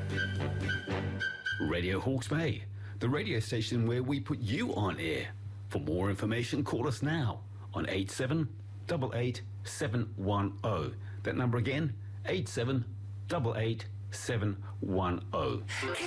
Radio Hawke's Bay, the radio station where we put you on air. For more information, call us now on 8788 That number again, 8788 710.